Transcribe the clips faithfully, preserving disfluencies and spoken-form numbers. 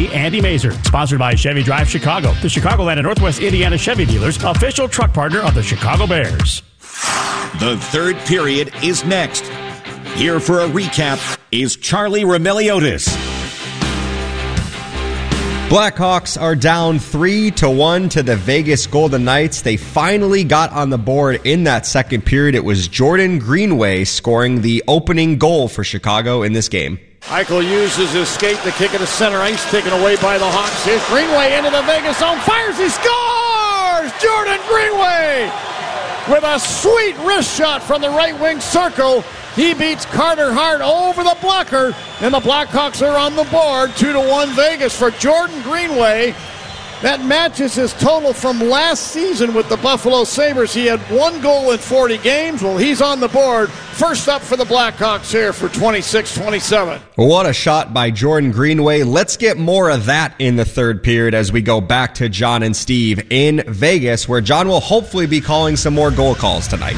me, Andy Mazer. Sponsored by Chevy Drive Chicago, the Chicagoland and Northwest Indiana Chevy dealers, official truck partner of the Chicago Bears. The third period is next. Here for a recap is Charlie Roumeliotis. Blackhawks are down three to one to the Vegas Golden Knights. They finally got on the board in that second period. It was Jordan Greenway scoring the opening goal for Chicago in this game. Eichel uses his skate to kick it to center ice, taken away by the Hawks. Here's Greenway into the Vegas zone, fires, he scores! Jordan Greenway with a sweet wrist shot from the right wing circle. He beats Carter Hart over the blocker, and the Blackhawks are on the board, two to one Vegas for Jordan Greenway. That matches his total from last season with the Buffalo Sabres. He had one goal in forty games. Well, he's on the board. First up for the Blackhawks here for twenty-six twenty-seven. What a shot by Jordan Greenway. Let's get more of that in the third period as we go back to John and Steve in Vegas, where John will hopefully be calling some more goal calls tonight.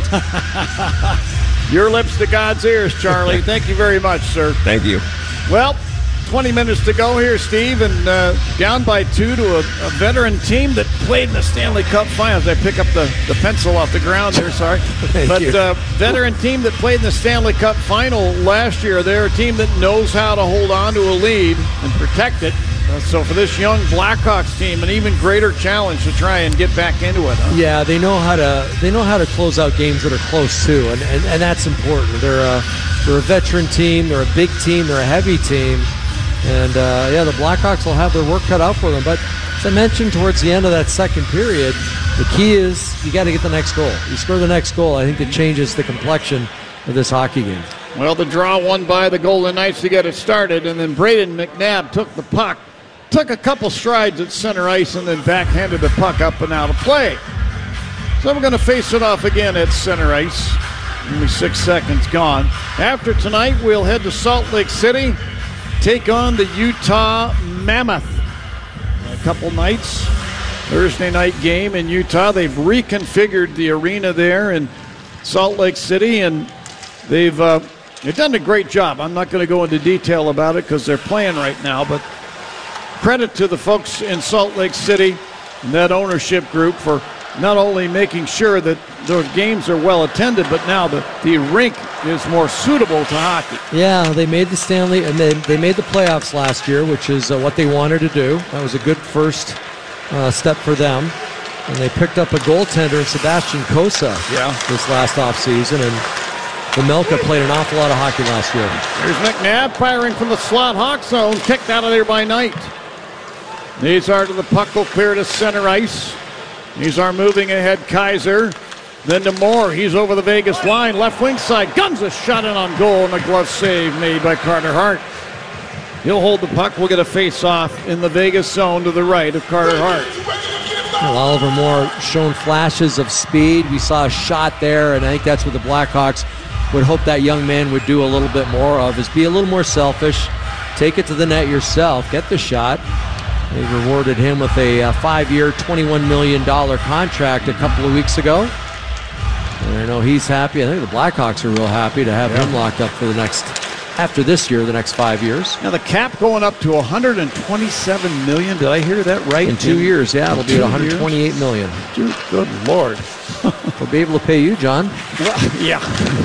Your lips to God's ears, Charlie. Thank you very much, sir. Thank you. Well, twenty minutes to go here, Steve, and uh, down by two to a, a veteran team that played in the Stanley Cup Finals. I pick up the, the pencil off the ground there, sorry. But uh, veteran team that played in the Stanley Cup Final last year. They're a team that knows how to hold on to a lead and protect it. Uh, so for this young Blackhawks team, an even greater challenge to try and get back into it. Huh? Yeah, they know how to they know how to close out games that are close too, and and, and that's important. They're a they're a veteran team, they're a big team, they're a heavy team, and uh, yeah, the Blackhawks will have their work cut out for them. But as I mentioned towards the end of that second period, the key is you got to get the next goal. You score the next goal, I think it changes the complexion of this hockey game. Well, the draw won by the Golden Knights to get it started, and then Braden McNabb took the puck. Took a couple strides at center ice and then backhanded the puck up and out of play. So we're going to face it off again at center ice. Only six seconds gone. After tonight, we'll head to Salt Lake City, take on the Utah Mammoth. A couple nights, Thursday night game in Utah. They've reconfigured the arena there in Salt Lake City, and they've, uh, they've done a great job. I'm not going to go into detail about it because they're playing right now, but credit to the folks in Salt Lake City and that ownership group for not only making sure that those games are well attended, but now the, the rink is more suitable to hockey. Yeah, they made the Stanley, and they, they made the playoffs last year, which is uh, what they wanted to do. That was a good first uh, step for them. And they picked up a goaltender in Sebastian Cossa yeah. this last offseason, and the Melka played an awful lot of hockey last year. Here's McNabb firing from the slot Hawk zone, kicked out of there by Knight. These are to the puck, will clear to center ice. These are moving ahead, Kaiser. Then to Moore, he's over the Vegas line, left wing side, guns a shot in on goal, and a glove save made by Carter Hart. He'll hold the puck, we'll get a face-off in the Vegas zone to the right of Carter Hart. Well, Oliver Moore shown flashes of speed. We saw a shot there, and I think that's what the Blackhawks would hope that young man would do a little bit more of, is be a little more selfish, take it to the net yourself, get the shot. They rewarded him with a uh, five-year, twenty-one million dollars contract a couple of weeks ago. And I know he's happy. I think the Blackhawks are real happy to have yeah. him locked up for the next, after this year, the next five years. Now the cap going up to one hundred twenty-seven million dollars. Did I hear that right? In two in, years, yeah. It'll be one hundred twenty-eight million dollars. Good Lord. We'll be able to pay you, John. Well, yeah.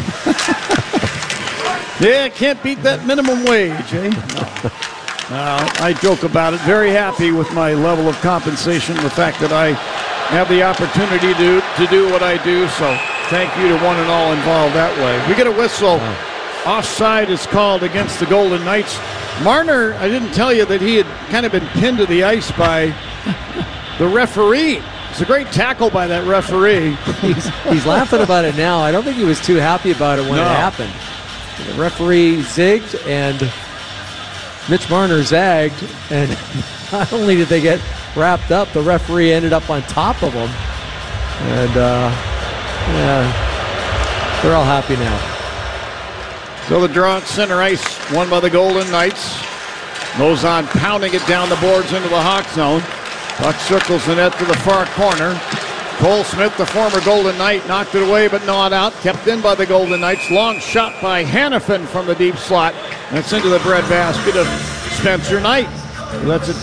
Yeah, can't beat that minimum wage, eh? No. Uh, I joke about it. Very happy with my level of compensation, the fact that I have the opportunity to, to do what I do. So thank you to one and all involved that way. We get a whistle. Wow. Offside is called against the Golden Knights. Marner, I didn't tell you that he had kind of been pinned to the ice by the referee. It's a great tackle by that referee. he's, he's laughing about it now. I don't think he was too happy about it when no. it happened. The referee zigged, and Mitch Marner zagged, and not only did they get wrapped up, the referee ended up on top of them. And, uh, yeah, they're all happy now. So the draw at center ice, won by the Golden Knights. Goes on pounding it down the boards into the Hawk zone. Puck circles the net to the far corner. Cole Smith, the former Golden Knight, knocked it away but not out. Kept in by the Golden Knights. Long shot by Hannafin from the deep slot. And it's into the breadbasket of Spencer Knight. That's it.